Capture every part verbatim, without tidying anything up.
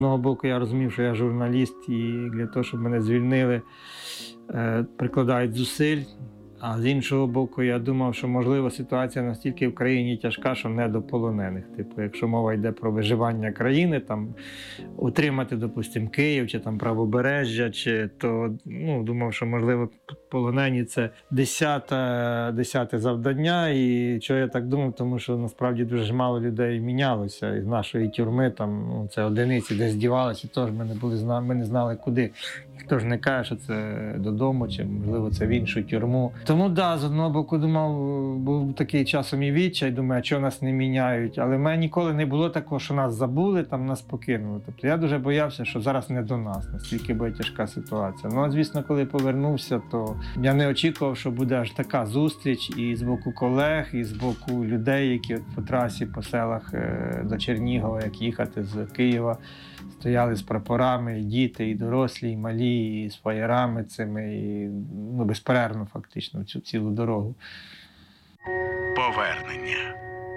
З одного боку, я розумів, що я журналіст, і для того, щоб мене звільнили, прикладають зусиль. А з іншого боку, я думав, що, можливо, ситуація настільки в країні тяжка, що не до полонених. Типу, якщо мова йде про виживання країни, там, утримати, допустимо, Київ, чи там Правобережжя, чи, то ну, думав, що, можливо, полонені – це десяте, десяте завдання. І чого я так думав, тому що, насправді, дуже мало людей мінялося. Із нашої тюрми, там, ну, це одиниці десь дівалися, і теж ми не, були, ми не знали, куди. Ніхто ж не каже, що це додому, чи, можливо, це в іншу тюрму. Тому, так, да, з одного боку, думав, був такий часом і відчай, думаю, а чого нас не міняють. Але в мене ніколи не було такого, що нас забули, там нас покинули. Тобто я дуже боявся, що зараз не до нас, настільки буде тяжка ситуація. Ну, а звісно, коли повернувся, то я не очікував, що буде аж така зустріч і з боку колег, і з боку людей, які по трасі, по селах до Чернігова, як їхати з Києва, стояли з прапорами, і діти, і дорослі, і малі, і з фаєрами цими, і, ну, безперервно фактично цю цілу дорогу. Повернення.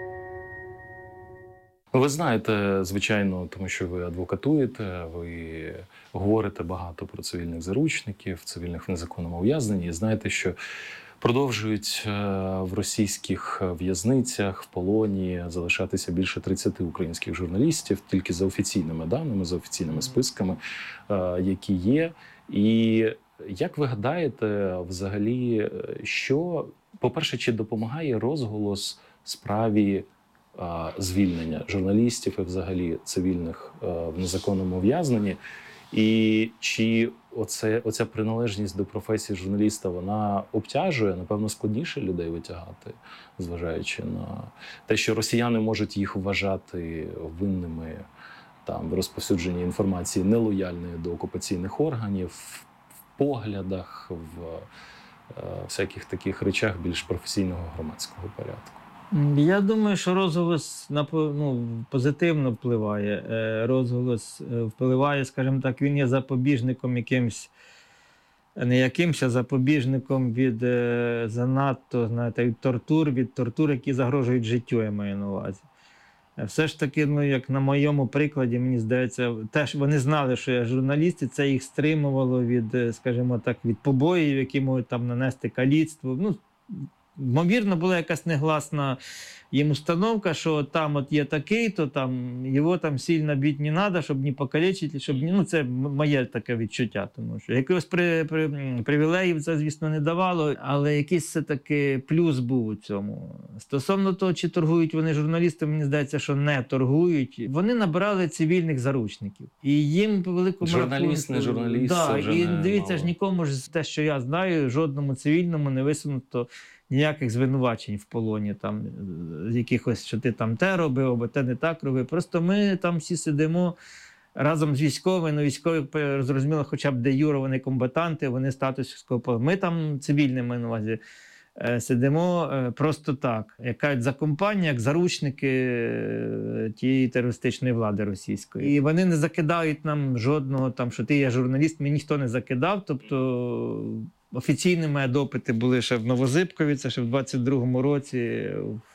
Ви знаєте, звичайно, тому що ви адвокатуєте, ви говорите багато про цивільних заручників, цивільних в незаконному ув'язненні, і знаєте, що продовжують в російських в'язницях, в полоні залишатися більше тридцяти українських журналістів, тільки за офіційними даними, за офіційними списками, які є. І як ви гадаєте, взагалі, що, по-перше, чи допомагає розголос справі звільнення журналістів і взагалі цивільних в незаконному ув'язненні? І чи оце, оця приналежність до професії журналіста, вона обтяжує, напевно, складніше людей витягати, зважаючи на те, що росіяни можуть їх вважати винними там, в розповсюдженні інформації нелояльної до окупаційних органів, в поглядах, в е, всяких таких речах більш професійного громадського порядку? Я думаю, що розголос на, ну, позитивно впливає. Розголос впливає, скажімо так, він є запобіжником якимсь, не якимсь, а запобіжником від занадто, знаєте, від тортур, від тортур, які загрожують життю, я маю на увазі. Все ж таки, ну, як на моєму прикладі, мені здається, теж вони знали, що я журналіст, і це їх стримувало від, скажімо так, від побоїв, які можуть там нанести каліцтво. Ну, ймовірно, була якась негласна їм установка, що там от є такий, то там його там сильно бити не треба, щоб не покалечити, щоб не... Ну, це моє таке відчуття, тому що якогось при, при, привілеїв це, звісно, не давало, але якийсь все-таки плюс був у цьому. Стосовно того, чи торгують вони журналісти, мені здається, що не торгують. Вони набирали цивільних заручників. І їм по великому журналіст, не журналіст, да, це вже і не дивіться мало. ж, нікому ж те, що я знаю, жодному цивільному не висунуто ніяких звинувачень в полоні, там, якихось, що ти там те робив, або те не так робив. Просто ми там всі сидимо разом з військовими, ну військові, зрозуміло, хоча б де юро, вони комбатанти, вони статус військового. Ми там цивільними, на увазі, сидимо просто так, як кажуть, за компанію, як заручники тієї терористичної влади російської. І вони не закидають нам жодного, там, що ти є журналіст, мені ніхто не закидав, тобто офіційними допити були ще в Новозибкові, це ще в двадцять другому році,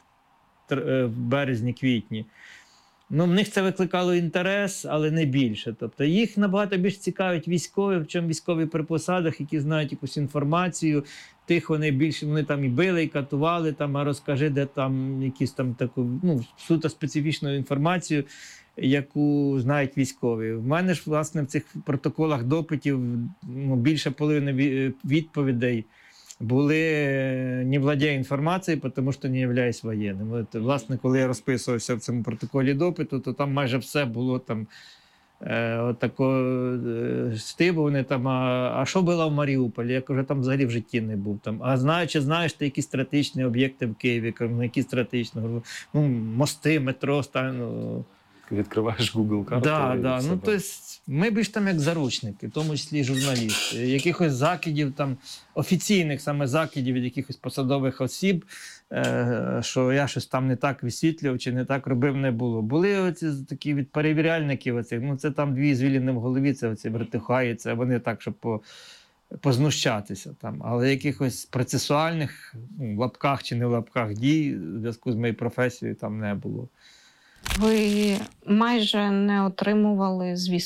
в березні-квітні. Ну, в них це викликало інтерес, але не більше. Тобто їх набагато більш цікавить військові, в чому військові при посадах, які знають якусь інформацію. Тих вони більше, вони там і били, і катували, там, а розкажи, де там якісь там таку, ну, суто специфічну інформацію, яку знають військові. В мене ж, власне, в цих протоколах допитів, ну, більше половини відповідей були «не владею інформацією, тому що не являюсь воєнним». От, власне, коли я розписувався в цьому протоколі допиту, то там майже все було там е, отако стибу, вони там, а, а що було в Маріуполі? Я кажу, там взагалі в житті не був. Там, а знаю, чи знаєш ти якісь стратегічні об'єкти в Києві? Кажу, ну, які стратегічні? Ну, мости, метро, стан, ну, Відкриваєш Google карту. Да, і да. все. Ну, то есть, ми більш там як заручники, в тому числі журналісти. Якихось закидів, там, офіційних саме закидів від якихось посадових осіб, е, що я щось там не так висвітлював чи не так робив, не було. Були оці такі від перевіряльників, оцих, ну це там дві звіліни в голові, це оці вертихаються, вони так, щоб по, познущатися. Там. Але якихось процесуальних, ну, в лапках чи не в лапках дій в зв'язку з моєю професією там не було. Ви майже не отримували звісток